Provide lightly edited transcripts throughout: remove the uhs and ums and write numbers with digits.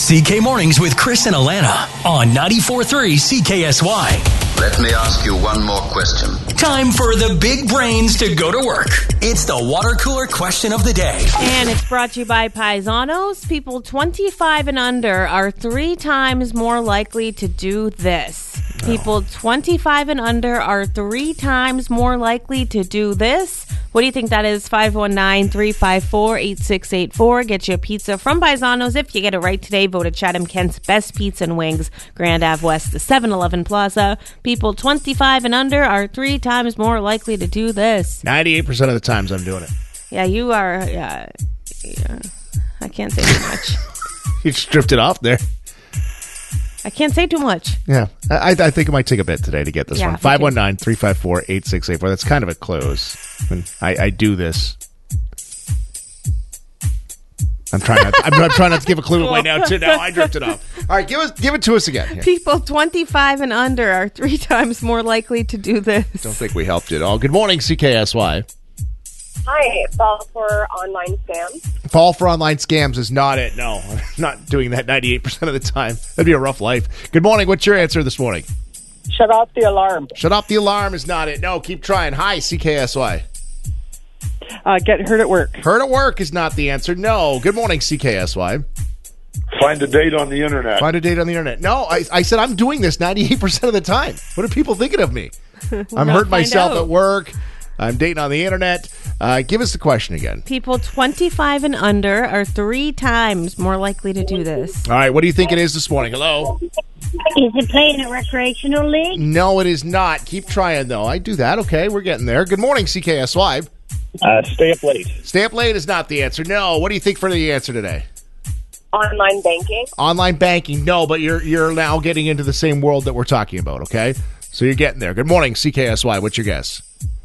CK Mornings with Chris and Alana on 94.3 CKSY. Let me ask you one more question. Time for the big brains to go to work. It's the water cooler question of the day. And it's brought to you by Paisanos. People 25 and under are 3 times more likely to do this. People 25 and under are 3 times more likely to do this. What do you think that is? 519-354-8684. Get you a pizza from Paisanos. If you get it right today, voted Chatham-Kent's best pizza and wings. Grand Ave West, the 7-Eleven Plaza. People 25 and under are 3 times more likely to do this. 98% of the times I'm doing it. Yeah, you are. Yeah. I can't say too much. You stripped it off there. I can't say too much. Yeah. I think it might take a bit today to get this one. 519-354-8684. That's kind of a close. I do this. I'm trying not to give a clue away now, too. Now I drifted off. All right, give it to us again. Here. People 25 and under are 3 times more likely to do this. Don't think we helped you at all. Good morning, CKSY. Hi, fall for online scams. Fall for online scams is not it. No, I'm not doing that 98% of the time. That'd be a rough life. Good morning. What's your answer this morning? Shut off the alarm. Shut off the alarm is not it. No, keep trying. Hi, CKSY. Get hurt at work. Hurt at work is not the answer. No. Good morning, CKSY. Find a date on the internet. Find a date on the internet. No, I said I'm doing this 98% of the time. What are people thinking of me? I'm hurting myself at work. I'm dating on the internet. Give us the question again. People 25 and under are 3 times more likely to do this. All right, what do you think it is this morning? Hello? Is it playing a recreational league? No, it is not. Keep trying, though. I do that. Okay, we're getting there. Good morning, CKSY. Stay up late. Stay up late is not the answer. No. What do you think for the answer today? Online banking. Online banking. No, but you're now getting into the same world that we're talking about, okay? So you're getting there. Good morning, CKSY. What's your guess?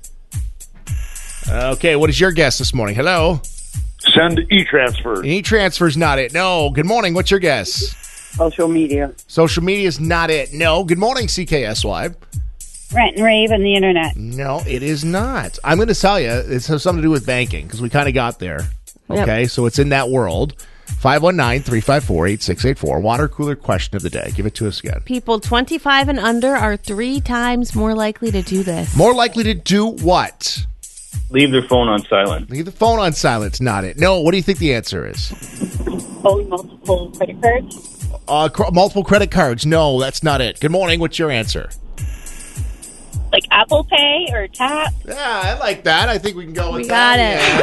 Okay, what is your guess this morning? Hello? Send e-transfers. E-transfer's not it. No. Good morning. What's your guess? Social media. Social media's not it. No. Good morning, CKSY. Rent and rave on the internet. No, it is not. I'm going to tell you, it has something to do with banking because we kind of got there. Okay, So it's in that world. 519-354-8684. Water cooler question of the day. Give it to us again. People 25 and under are 3 times more likely to do this. More likely to do what? Leave their phone on silent. Leave the phone on silent. Not it. No, what do you think the answer is? Own multiple credit cards. Multiple credit cards. No, that's not it. Good morning. What's your answer? Like Apple Pay or Tap. Yeah, I like that. I think we can go with We got that.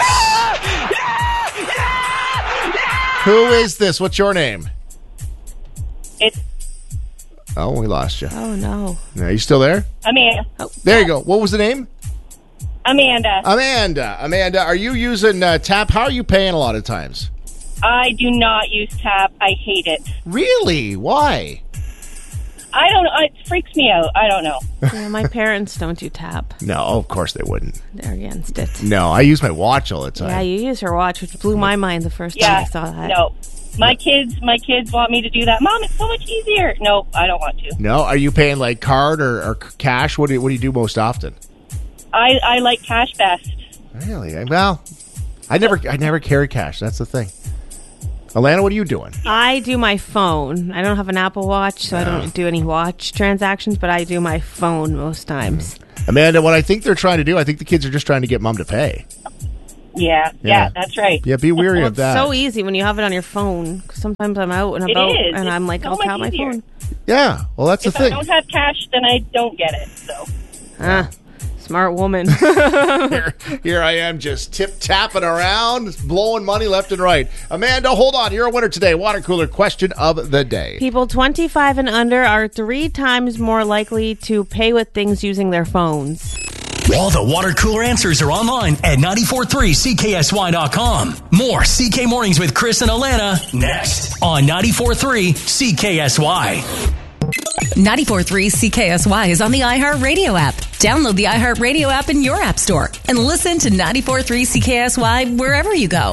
it. Who is this? What's your name? It's Oh, we lost you. Oh, no. Are you still there? Amanda. There you go. What was the name? Amanda. Amanda, are you using Tap? How are you paying a lot of times? I do not use Tap. I hate it. Really? Why? I don't know. It freaks me out. I don't know. Yeah, my parents don't do Tap. No, of course they wouldn't. They're against it. No, I use my watch all the time. Yeah, you use her watch, which blew my mind the first time I saw that. No. My kids want me to do that. Mom, it's so much easier. No, I don't want to. No? Are you paying like card or cash? What do you do most often? I like cash best. Really? Well, I never carry cash. That's the thing. Alana, what are you doing? I do my phone. I don't have an Apple Watch, so I don't do any watch transactions, but I do my phone most times. Amanda, what I think they're trying to do, I think the kids are just trying to get mom to pay. Yeah, that's right. Yeah, be wary of that. It's so easy when you have it on your phone. 'Cause sometimes I'm out and about, and I'm like, I'll tap my phone. Yeah, well, that's the thing. If I don't have cash, then I don't get it. So. Smart woman. Here I am just tip-tapping around, blowing money left and right. Amanda, hold on. You're a winner today. Water cooler question of the day. People 25 and under are 3 times more likely to pay with things using their phones. All the water cooler answers are online at 943CKSY.com. More CK Mornings with Chris and Alana next on 94.3 CKSY. 94.3 CKSY is on the iHeartRadio app. Download the iHeartRadio app in your app store and listen to 94.3 CKSY wherever you go.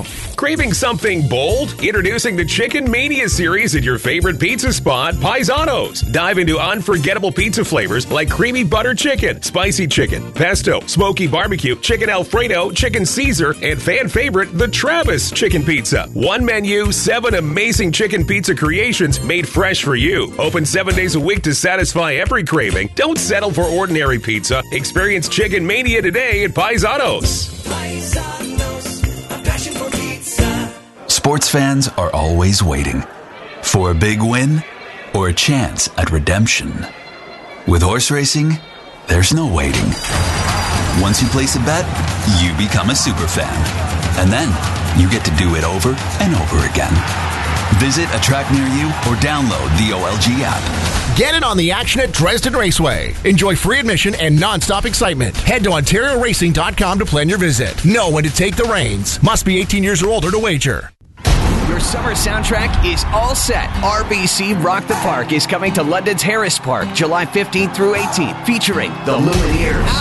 Craving something bold? Introducing the Chicken Mania series at your favorite pizza spot, Paisano's. Dive into unforgettable pizza flavors like creamy butter chicken, spicy chicken, pesto, smoky barbecue, chicken Alfredo, chicken Caesar, and fan favorite, the Travis chicken pizza. One menu, 7 amazing chicken pizza creations made fresh for you. Open 7 days a week to satisfy every craving. Don't settle for ordinary pizza. Experience Chicken Mania today at Paisano's. Sports fans are always waiting for a big win or a chance at redemption. With horse racing, there's no waiting. Once you place a bet, you become a super fan. And then you get to do it over and over again. Visit a track near you or download the OLG app. Get in on the action at Dresden Raceway. Enjoy free admission and non-stop excitement. Head to OntarioRacing.com to plan your visit. Know when to take the reins. Must be 18 years or older to wager. Your summer soundtrack is all set. RBC Rock the Park is coming to London's Harris Park July 15th through 18th, featuring The Lumineers,